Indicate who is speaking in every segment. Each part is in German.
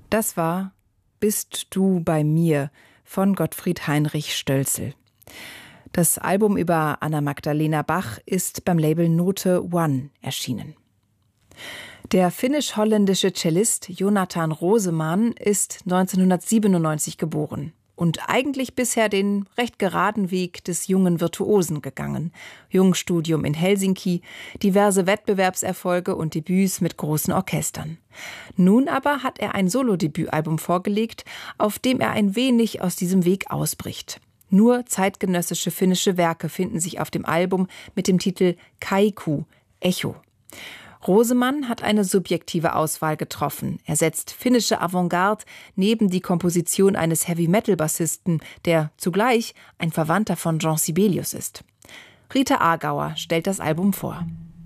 Speaker 1: Das war »Bist du bei mir« von Gottfried Heinrich Stölzel. Das Album über Anna Magdalena Bach ist beim Label Note One erschienen. Der finnisch-holländische Cellist Jonathan Roseman ist 1997 geboren und eigentlich bisher den recht geraden Weg des jungen Virtuosen gegangen. Jungstudium in Helsinki, diverse Wettbewerbserfolge und Debüts mit großen Orchestern. Nun aber hat er ein Solodebütalbum vorgelegt, auf dem er ein wenig aus diesem Weg ausbricht. Nur zeitgenössische finnische Werke finden sich auf dem Album mit dem Titel Kaiku, Echo. Roseman hat eine subjektive Auswahl getroffen. Er setzt finnische Avantgarde neben die Komposition eines Heavy-Metal-Bassisten, der zugleich ein Verwandter von Jean Sibelius ist. Rita Agauer stellt das Album vor.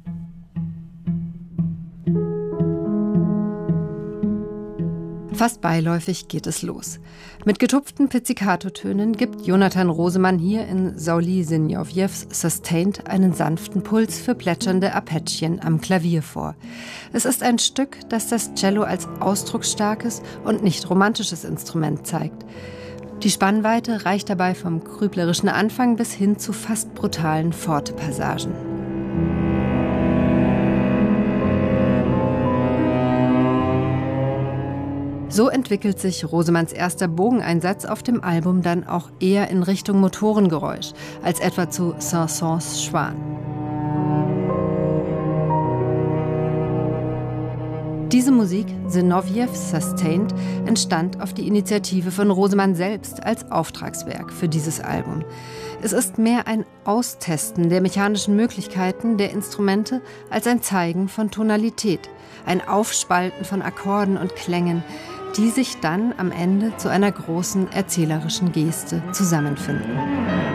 Speaker 2: Fast beiläufig geht es los. Mit getupften Pizzicato-Tönen gibt Jonathan Roseman hier in Sauli Sinjowjews Sustained einen sanften Puls für plätschernde Arpeggien am Klavier vor. Es ist ein Stück, das das Cello als ausdrucksstarkes und nicht romantisches Instrument zeigt. Die Spannweite reicht dabei vom grüblerischen Anfang bis hin zu fast brutalen Forte-Passagen. So entwickelt sich Rosemans erster Bogeneinsatz auf dem Album dann auch eher in Richtung Motorengeräusch, als etwa zu Saint-Saëns Schwan. Diese Musik, Zinovjews Sustained, entstand auf die Initiative von Roseman selbst als Auftragswerk für dieses Album. Es ist mehr ein Austesten der mechanischen Möglichkeiten der Instrumente als ein Zeigen von Tonalität, ein Aufspalten von Akkorden und Klängen, die sich dann am Ende zu einer großen erzählerischen Geste zusammenfinden.